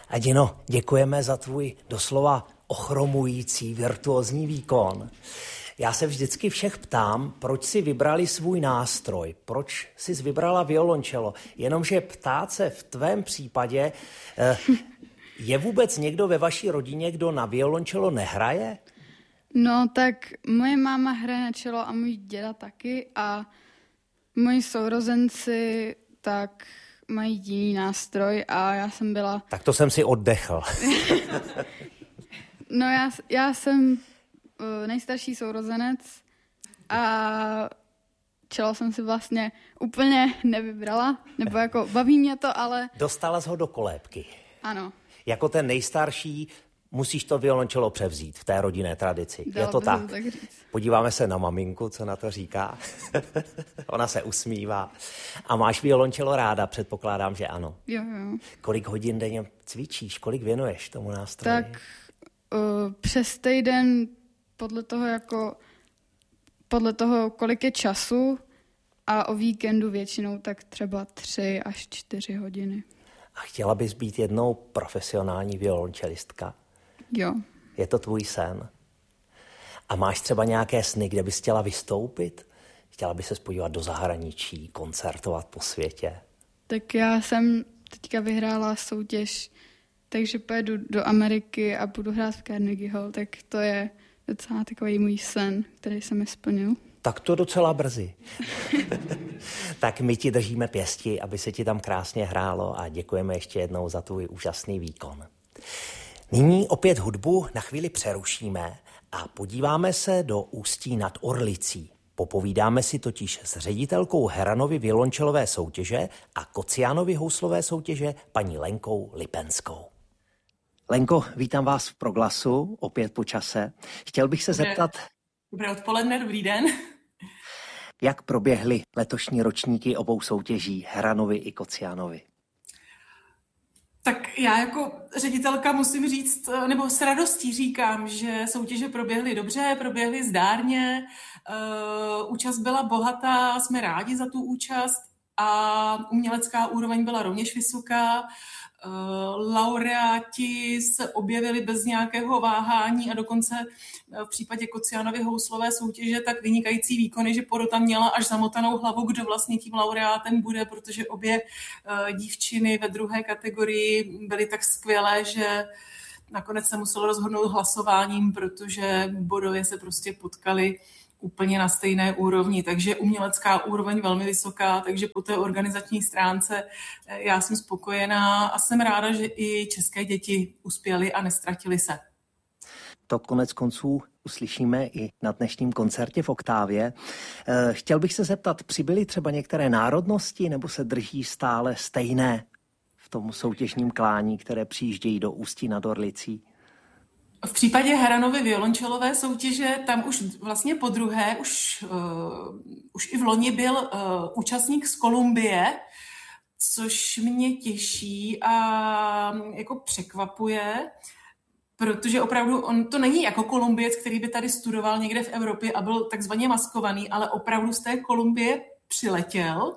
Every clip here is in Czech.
Adino, děkujeme za tvůj doslova ochromující virtuózní výkon. Já se vždycky všech ptám, proč si vybrali svůj nástroj, proč jsi vybrala violončelo, jenomže ptát se v tvém případě, je vůbec někdo ve vaší rodině, kdo na violončelo nehraje? No tak moje máma hraje na čelo a můj děda taky a moji sourozenci tak mají jiný nástroj a já jsem byla... Tak to jsem si oddechl. No já jsem nejstarší sourozenec a čelo jsem si vlastně úplně nevybrala, nebo jako baví mě to, ale... Dostala jsi ho do kolébky. Ano. Jako ten nejstarší musíš to violončelo převzít v té rodinné tradici. Je to tak? Podíváme se na maminku, co na to říká. Ona se usmívá. A máš violončelo ráda? Předpokládám, že ano. Jo. Kolik hodin denně cvičíš? Kolik věnuješ tomu nástroji? Tak přes týden podle toho, kolik je času a o víkendu většinou tak třeba 3 až 4 hodiny. A chtěla bys být jednou profesionální violončelistka? Jo. Je to tvůj sen? A máš třeba nějaké sny, kde bys chtěla vystoupit? Chtěla bys se podívat do zahraničí, koncertovat po světě? Tak já jsem teďka vyhrála soutěž, takže pojedu do Ameriky a budu hrát v Carnegie Hall, tak to je docela takový můj sen, který jsem mi splnil. Tak to docela brzy. Tak my ti držíme pěsti, aby se ti tam krásně hrálo a děkujeme ještě jednou za tvůj úžasný výkon. Nyní opět hudbu na chvíli přerušíme a podíváme se do Ústí nad Orlicí. Popovídáme si totiž s ředitelkou Heranovy violončelové soutěže a Kociánovy houslové soutěže paní Lenkou Lipenskou. Lenko, vítám vás v Proglasu, opět po čase. Chtěl bych se zeptat... Dobré odpoledne, dobrý den. Jak proběhly letošní ročníky obou soutěží, Heranovy i Kociánovy? Tak já jako ředitelka musím říct, nebo s radostí říkám, že soutěže proběhly dobře, proběhly zdárně, účast byla bohatá, jsme rádi za tu účast a umělecká úroveň byla rovněž vysoká. Laureáti se objevili bez nějakého váhání a dokonce v případě Kociánovy houslové soutěže tak vynikající výkony, že porota měla až zamotanou hlavu, kdo vlastně tím laureátem bude, protože obě dívčiny ve druhé kategorii byly tak skvělé, že nakonec se muselo rozhodnout hlasováním, protože bodově se prostě potkali úplně na stejné úrovni, takže umělecká úroveň velmi vysoká, takže po té organizační stránce já jsem spokojená a jsem ráda, že i české děti uspěly a nestratily se. To konec konců uslyšíme i na dnešním koncertě v Oktávě. Chtěl bych se zeptat, přibyly třeba některé národnosti nebo se drží stále stejné v tom soutěžním klání, které přijíždějí do Ústí nad Orlicí? V případě Heranovy violončelové soutěže tam už vlastně podruhé, už i v loni byl účastník z Kolumbie, což mě těší a jako překvapuje, protože opravdu on to není jako Kolumbiec, který by tady studoval někde v Evropě a byl takzvaně maskovaný, ale opravdu z té Kolumbie přiletěl.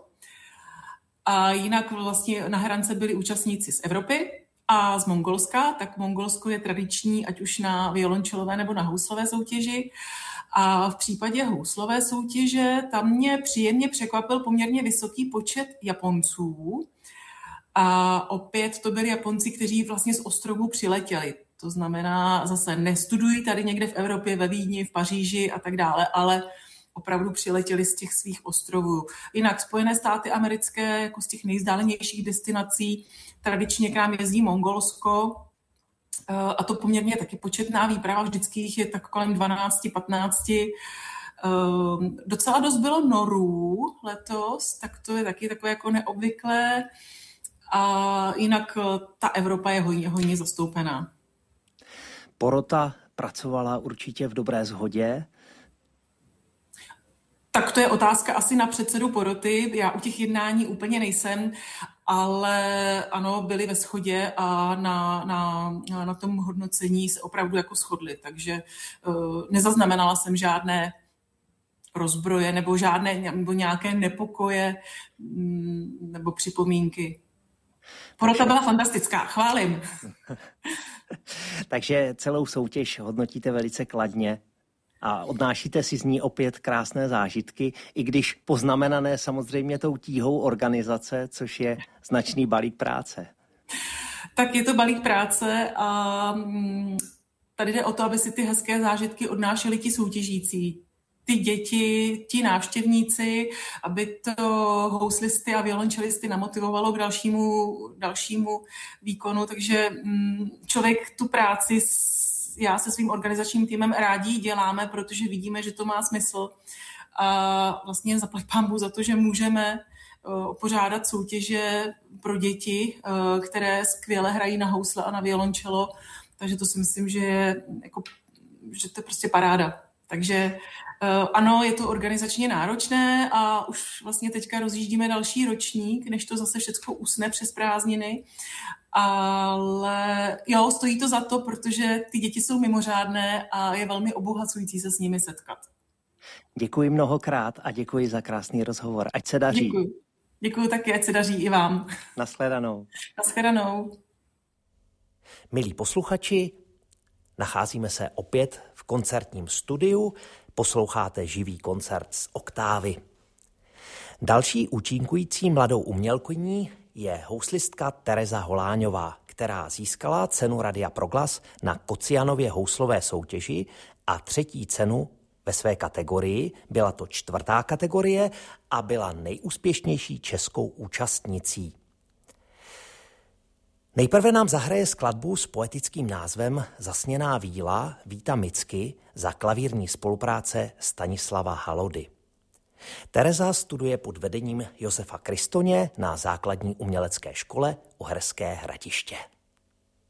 A jinak vlastně na hrance byli účastníci z Evropy a z Mongolska, tak Mongolsko je tradiční, ať už na violončelové nebo na houslové soutěži. A v případě houslové soutěže tam mě příjemně překvapil poměrně vysoký počet Japonců. A opět to byli Japonci, kteří vlastně z ostrovů přiletěli. To znamená, zase nestudují tady někde v Evropě, ve Vídni, v Paříži a tak dále, ale opravdu přiletěli z těch svých ostrovů. Jinak Spojené státy americké, jako z těch nejvzdálenějších destinací, tradičně k nám jezdí Mongolsko a to poměrně taky početná výprava, vždycky jich je tak kolem 12-15. Docela dost bylo Norů letos, tak to je taky takové jako neobvyklé a jinak ta Evropa je hojně zastoupená. Porota pracovala určitě v dobré shodě. Tak to je otázka asi na předsedu poroty. Já u těch jednání úplně nejsem, ale ano, byli ve shodě a na tom hodnocení se opravdu jako shodli. Takže nezaznamenala jsem žádné rozbroje nebo nějaké nepokoje nebo připomínky. Porota byla fantastická, chválím. Takže celou soutěž hodnotíte velice kladně a odnášíte si z ní opět krásné zážitky, i když poznamenané samozřejmě tou tíhou organizace, což je značný balík práce. Tak je to balík práce a tady jde o to, aby si ty hezké zážitky odnášeli ti soutěžící. Ty děti, ti návštěvníci, aby to houslisty a violončelisty namotivovalo k dalšímu výkonu. Takže člověk tu práci, já se svým organizačním týmem rádi děláme, protože vidíme, že to má smysl. A vlastně zaplať pánbůh za to, že můžeme pořádat soutěže pro děti, které skvěle hrají na housle a na violončelo. Takže to si myslím, že to je prostě paráda. Takže ano, je to organizačně náročné a už vlastně teďka rozjíždíme další ročník, než to zase všechno usne přes prázdniny. Ale jo, stojí to za to, protože ty děti jsou mimořádné a je velmi obohacující se s nimi setkat. Děkuji mnohokrát a děkuji za krásný rozhovor. Ať se daří. Děkuji taky, ať se daří i vám. Nashledanou. Nashledanou. Milí posluchači, nacházíme se opět v koncertním studiu. Posloucháte živý koncert z Oktávy. Další účinkující mladou umělkyní je houslistka Tereza Holáňová, která získala cenu Radia Proglas na Kocianově houslové soutěži a 3. cenu ve své kategorii. Byla to 4. kategorie a byla nejúspěšnější českou účastnicí. Nejprve nám zahraje skladbu s poetickým názvem Zasněná víla Víta Micky za klavírní spolupráce Stanislava Halody. Tereza studuje pod vedením Josefa Kristoně na základní umělecké škole Uherské Hradiště.